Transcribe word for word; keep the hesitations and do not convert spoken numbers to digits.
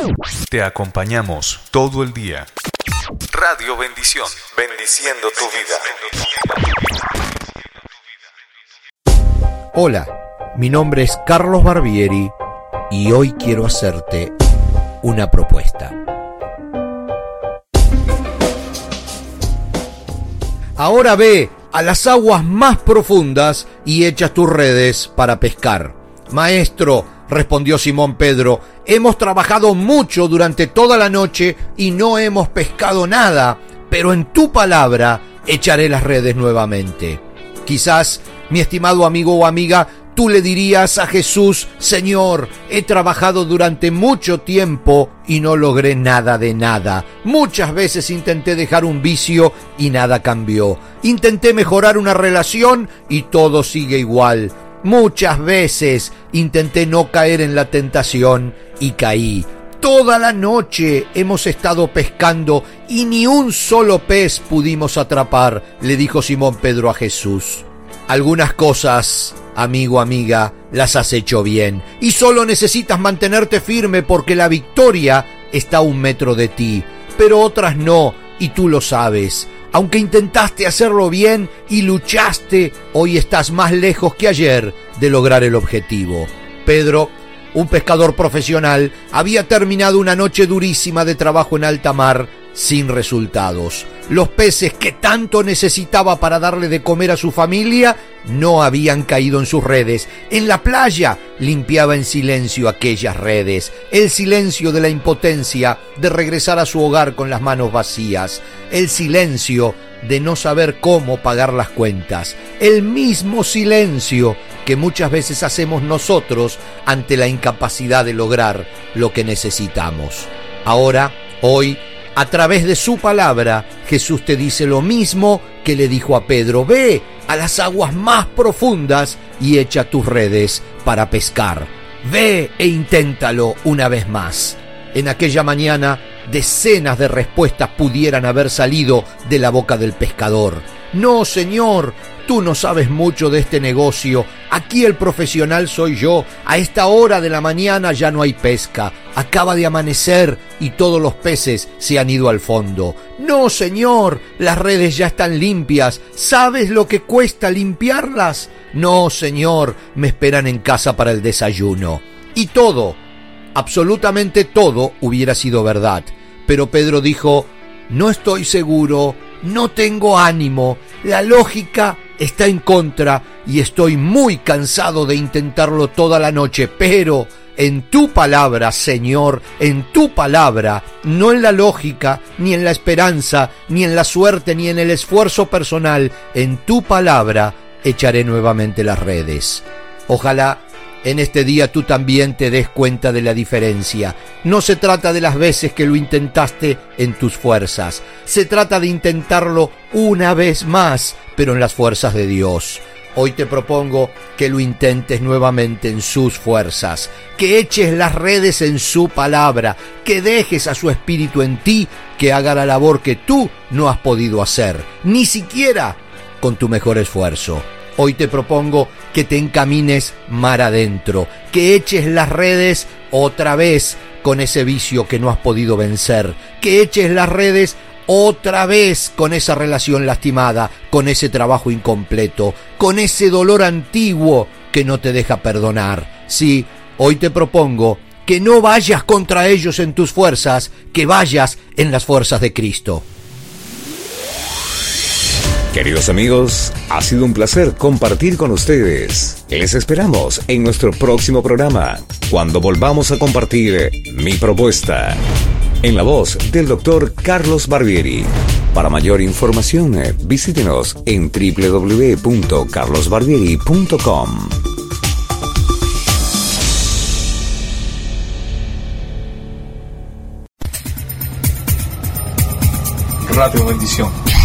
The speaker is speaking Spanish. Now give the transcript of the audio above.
Te acompañamos todo el día. Radio Bendición, bendiciendo tu vida. Hola, mi nombre es Carlos Barbieri y hoy quiero hacerte una propuesta. Ahora ve a las aguas más profundas y echa tus redes para pescar. Maestro, respondió Simón Pedro, hemos trabajado mucho durante toda la noche y no hemos pescado nada, pero en tu palabra echaré las redes nuevamente. Quizás, mi estimado amigo o amiga, tú le dirías a Jesús, Señor, he trabajado durante mucho tiempo y no logré nada de nada. Muchas veces intenté dejar un vicio y nada cambió. Intenté mejorar una relación y todo sigue igual. Muchas veces intenté no caer en la tentación y caí. Toda la noche hemos estado pescando y ni un solo pez pudimos atrapar, le dijo Simón Pedro a Jesús. Algunas cosas, amigo, amiga, las has hecho bien y solo necesitas mantenerte firme porque la victoria está a un metro de ti, pero otras no y tú lo sabes. Aunque intentaste hacerlo bien y luchaste, hoy estás más lejos que ayer de lograr el objetivo. Pedro, un pescador profesional, había terminado una noche durísima de trabajo en alta mar sin resultados. Los peces que tanto necesitaba para darle de comer a su familia no habían caído en sus redes. En la playa limpiaba en silencio aquellas redes, el silencio de la impotencia de regresar a su hogar con las manos vacías, el silencio de no saber cómo pagar las cuentas, el mismo silencio que muchas veces hacemos nosotros ante la incapacidad de lograr lo que necesitamos. Ahora, hoy, a través de su palabra, Jesús te dice lo mismo que le dijo a Pedro. Ve a las aguas más profundas y echa tus redes para pescar. Ve e inténtalo una vez más. En aquella mañana, decenas de respuestas pudieran haber salido de la boca del pescador. No, Señor, tú no sabes mucho de este negocio. Aquí el profesional soy yo. A esta hora de la mañana ya no hay pesca. Acaba de amanecer y todos los peces se han ido al fondo. No, Señor, las redes ya están limpias. ¿Sabes lo que cuesta limpiarlas? No, Señor, me esperan en casa para el desayuno. Y todo, absolutamente todo hubiera sido verdad. Pero Pedro dijo, no estoy seguro, no tengo ánimo, la lógica está en contra y estoy muy cansado de intentarlo toda la noche, pero en tu palabra, Señor, en tu palabra, no en la lógica, ni en la esperanza, ni en la suerte, ni en el esfuerzo personal, en tu palabra echaré nuevamente las redes. Ojalá en este día tú también te des cuenta de la diferencia. No se trata de las veces que lo intentaste en tus fuerzas. Se trata de intentarlo una vez más, pero en las fuerzas de Dios. Hoy te propongo que lo intentes nuevamente en sus fuerzas, que eches las redes en su palabra, que dejes a su espíritu en ti, que haga la labor que tú no has podido hacer, ni siquiera con tu mejor esfuerzo. Hoy te propongo que te encamines mar adentro, que eches las redes otra vez con ese vicio que no has podido vencer, que eches las redes otra vez con esa relación lastimada, con ese trabajo incompleto, con ese dolor antiguo que no te deja perdonar. Sí, hoy te propongo que no vayas contra ellos en tus fuerzas, que vayas en las fuerzas de Cristo. Queridos amigos, ha sido un placer compartir con ustedes. Les esperamos en nuestro próximo programa, cuando volvamos a compartir Mi Propuesta, en la voz del doctor Carlos Barbieri. Para mayor información, visítenos en doble u doble u doble u punto carlos barbieri punto com. Radio Bendición.